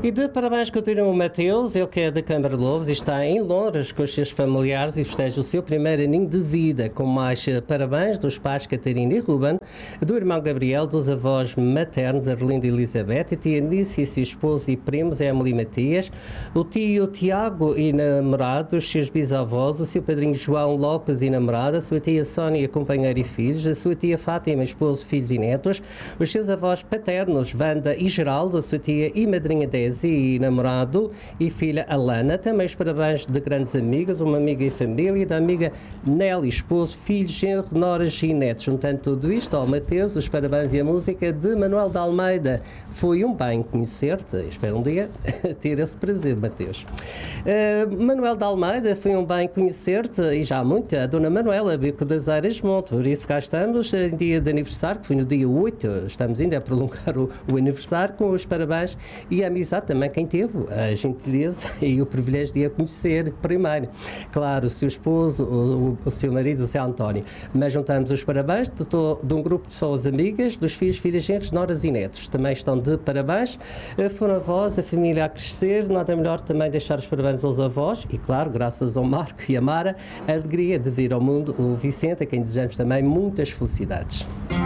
E de parabéns continua o Mateus, ele que é da Câmara de Lobos e está em Londres com os seus familiares e festeja o seu primeiro aninho de vida, com mais parabéns dos pais Catarina e Ruben, do irmão Gabriel, dos avós maternos Arlindo e Elizabeth, a tia Nícia e seu esposo e primos Emily e Matias, o tio Tiago e namorado, os seus bisavós, o seu padrinho João Lopes e namorada, a sua tia Sónia, companheira e filhos, a sua tia Fátima, esposo, filhos e netos, os seus avós paternos, Wanda e Geraldo, a sua tia e madrinha Desi e namorado e filha Alana, também os parabéns de grandes amigas, uma amiga e família, da amiga Nelly, esposo, filhos, genro, noras e netos. Juntando tudo isto, ao Mateus, os parabéns e a música de Manuel de Almeida. Foi um bem conhecer-te, espero um dia ter esse prazer, Mateus. Manuel de Almeida, foi um bem conhecer-te, e já há muito, a Dona Manuela, Bico das Eiras Monte, por isso cá estamos, em dia de aniversário, que foi no dia 8, estamos ainda a prolongar o aniversário, com os parabéns e a amizade também quem teve a gentileza e o privilégio de a conhecer primeiro. Claro, o seu esposo, o seu marido, o seu António. Mas juntamos os parabéns de um grupo de pessoas amigas, dos filhos, filhas, genros, noras e netos. Também estão de parabéns. Foram avós, a família a crescer. Nada melhor também deixar os parabéns aos avós e, claro, graças ao Marco e a Mara, a alegria de vir ao mundo o Vicente, a quem desejamos também muitas felicidades.